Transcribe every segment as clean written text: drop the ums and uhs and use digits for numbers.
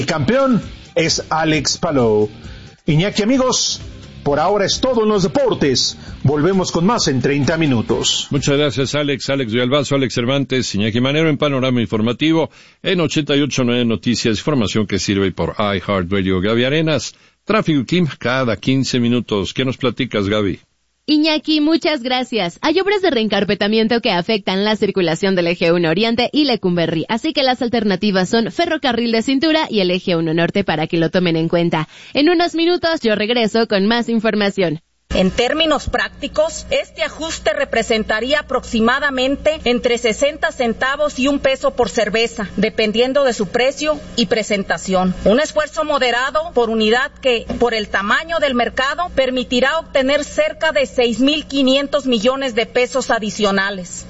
El campeón es Alex Palou. Iñaki, amigos, por ahora es todo en los deportes. Volvemos con más en 30 minutos. Muchas gracias, Alex Villalbazo, Alex Cervantes, Iñaki Manero en Panorama Informativo en 88.9 Noticias, información que sirve por iHeartRadio. Gaby Arenas, Tráfico y Clima cada 15 minutos. ¿Qué nos platicas, Gaby? Iñaki, muchas gracias. Hay obras de reencarpetamiento que afectan la circulación del Eje 1 Oriente y Lecumberri, así que las alternativas son Ferrocarril de Cintura y el Eje 1 Norte para que lo tomen en cuenta. En unos minutos yo regreso con más información. En términos prácticos, este ajuste representaría aproximadamente entre 60 centavos y $1 por cerveza, dependiendo de su precio y presentación. Un esfuerzo moderado por unidad que, por el tamaño del mercado, permitirá obtener cerca de 6.500 millones de pesos adicionales.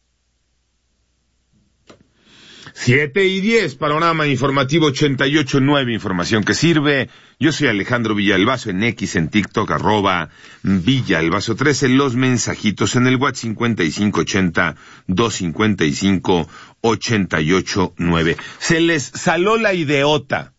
7:10, Panorama Informativo 88.9, información que sirve. Yo soy Alejandro Villalbazo en X, en TikTok, @Villalbazo 13, los mensajitos en el WhatsApp 5580-255-889. Se les saló la ideota.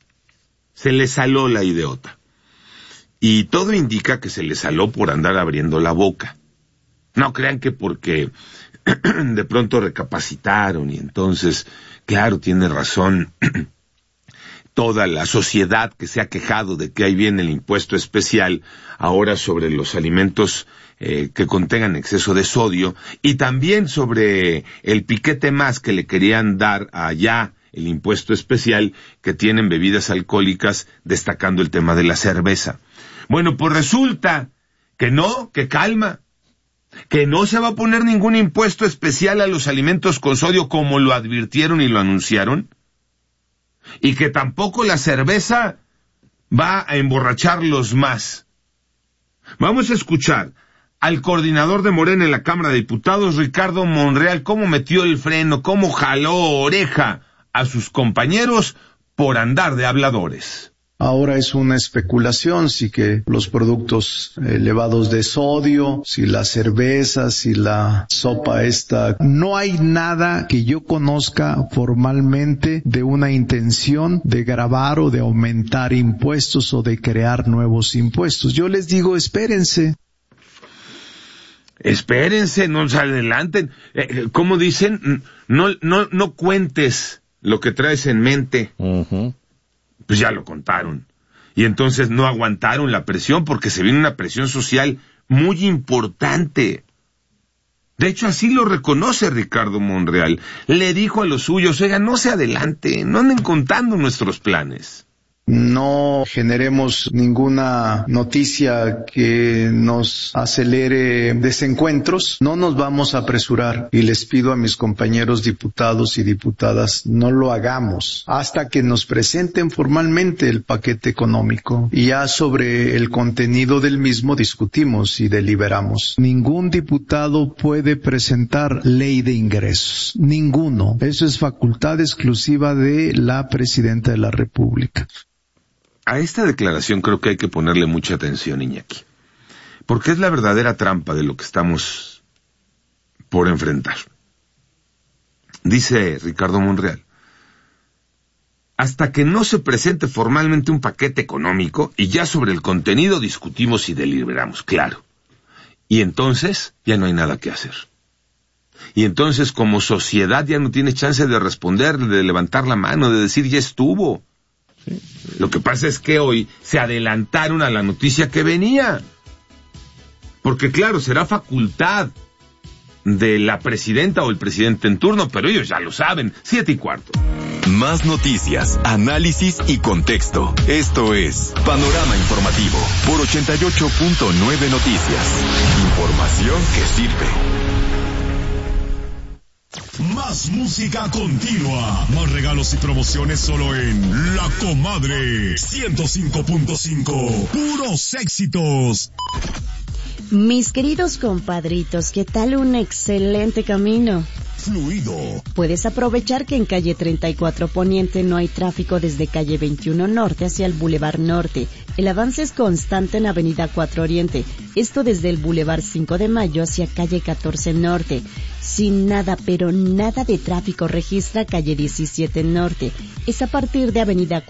Y todo indica que se les saló por andar abriendo la boca. No crean que porque de pronto recapacitaron y entonces, claro, tiene razón toda la sociedad que se ha quejado de que ahí viene el impuesto especial ahora sobre los alimentos que contengan exceso de sodio y también sobre el piquete más que le querían dar allá el impuesto especial que tienen bebidas alcohólicas, destacando el tema de la cerveza. Bueno, pues resulta que no, que calma, que no se va a poner ningún impuesto especial a los alimentos con sodio como lo advirtieron y lo anunciaron, y que tampoco la cerveza va a emborracharlos más. Vamos a escuchar al coordinador de Morena en la Cámara de Diputados, Ricardo Monreal, cómo metió el freno, cómo jaló oreja a sus compañeros por andar de habladores. Ahora es una especulación si que los productos elevados de sodio, si la cerveza, si la sopa esta. No hay nada que yo conozca formalmente de una intención de gravar o de aumentar impuestos o de crear nuevos impuestos. Yo les digo, espérense. Espérense, no se adelanten. ¿Cómo dicen? No cuentes lo que traes en mente. Uh-huh. Pues ya lo contaron. Y entonces no aguantaron la presión porque se viene una presión social muy importante. De hecho, así lo reconoce Ricardo Monreal. Le dijo a los suyos, oigan, no se adelanten, no anden contando nuestros planes. No generemos ninguna noticia que nos acelere desencuentros. No nos vamos a apresurar y les pido a mis compañeros diputados y diputadas, no lo hagamos hasta que nos presenten formalmente el paquete económico y ya sobre el contenido del mismo discutimos y deliberamos. Ningún diputado puede presentar ley de ingresos. Ninguno. Eso es facultad exclusiva de la Presidenta de la República. A esta declaración creo que hay que ponerle mucha atención, Iñaki, porque es la verdadera trampa de lo que estamos por enfrentar. Dice Ricardo Monreal, hasta que no se presente formalmente un paquete económico y ya sobre el contenido discutimos y deliberamos, claro. Y entonces ya no hay nada que hacer. Y entonces como sociedad ya no tienes chance de responder, de levantar la mano, de decir ya estuvo. Sí. Lo que pasa es que hoy se adelantaron a la noticia que venía. Porque claro, será facultad de la presidenta o el presidente en turno, pero ellos ya lo saben. 7:15. Más noticias, análisis y contexto. Esto es Panorama Informativo por 88.9 Noticias. Información que sirve. Más música continua, más regalos y promociones solo en La Comadre 105.5, puros éxitos. Mis queridos compadritos, ¿qué tal un excelente camino? Fluido. Puedes aprovechar que en calle 34 Poniente no hay tráfico desde calle 21 Norte hacia el Boulevard Norte. El avance es constante en avenida 4 Oriente, esto desde el Boulevard 5 de Mayo hacia calle 14 Norte. Sin nada, pero nada de tráfico registra calle 17 Norte. Es a partir de avenida